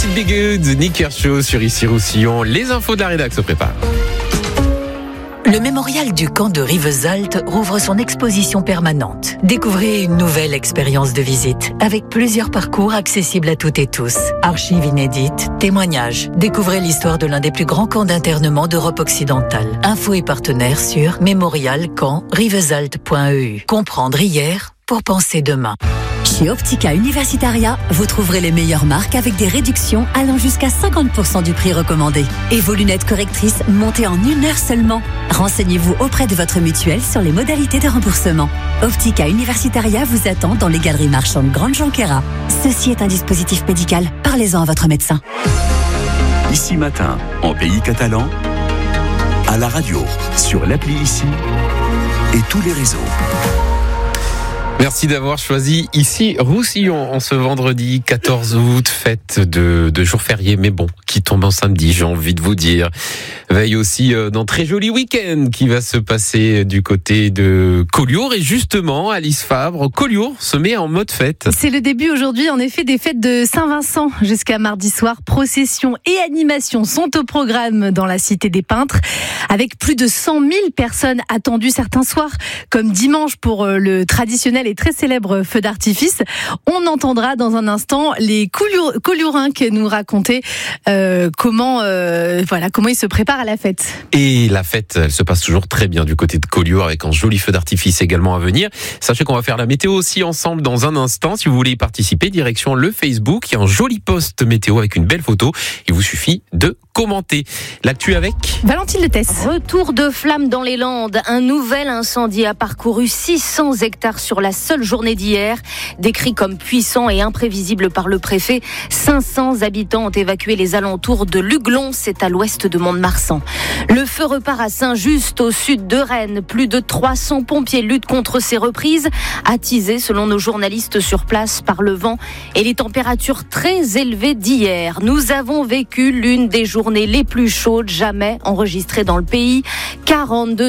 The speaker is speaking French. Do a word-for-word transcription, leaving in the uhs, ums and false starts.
It'll Be Good, Nick Kershaw sur Ici Roussillon. Les infos de la rédac se préparent. Le mémorial du camp de Rivesaltes rouvre son exposition permanente. Découvrez une nouvelle expérience de visite avec plusieurs parcours accessibles à toutes et tous. Archives inédites, témoignages. Découvrez l'histoire de l'un des plus grands camps d'internement d'Europe occidentale. Infos et partenaires sur mémorial camp rivesaltes point e u. Comprendre hier pour penser demain. Chez Optica Universitaria, vous trouverez les meilleures marques avec des réductions allant jusqu'à cinquante pour cent du prix recommandé. Et vos lunettes correctrices montées en une heure seulement. Renseignez-vous auprès de votre mutuelle sur les modalités de remboursement. Optica Universitaria vous attend dans les galeries marchandes Grande Jonquera. Ceci est un dispositif médical. Parlez-en à votre médecin. Ici Matin, en pays catalan, à la radio, sur l'appli Ici et tous les réseaux. Merci d'avoir choisi Ici Roussillon en ce vendredi quatorze août, fête de, de jour férié, mais bon, qui tombe en samedi, j'ai envie de vous dire. Veille aussi d'un très joli week-end qui va se passer du côté de Collioure. Et justement, Alice Fabre, Collioure se met en mode fête. C'est le début aujourd'hui, en effet, des fêtes de Saint-Vincent. Jusqu'à mardi soir, processions et animations sont au programme dans la Cité des Peintres, avec plus de cent mille personnes attendues certains soirs, comme dimanche pour le traditionnel et très célèbre feu d'artifice. On entendra dans un instant les Colliourins qui nous raconter euh, comment, euh, voilà, comment ils se préparent à la fête. Et la fête, elle se passe toujours très bien du côté de Collioure, avec un joli feu d'artifice également à venir. Sachez qu'on va faire la météo aussi ensemble dans un instant. Si vous voulez y participer, direction le Facebook. Il y a un joli post météo avec une belle photo. Il vous suffit de commenter. L'actu avec Valentine Letès. Retour de flammes dans les Landes. Un nouvel incendie a parcouru six cents hectares sur la seule journée d'hier. Décrit comme puissant et imprévisible par le préfet, cinq cents habitants ont évacué les alentours de Luglon, c'est à l'ouest de Mont-de-Marsan. Le feu repart à Saint-Just, au sud de Rennes. Plus de trois cents pompiers luttent contre ces reprises, attisées selon nos journalistes sur place par le vent et les températures très élevées d'hier. Nous avons vécu l'une des journées les plus chaudes jamais enregistrées dans le pays. quarante-deux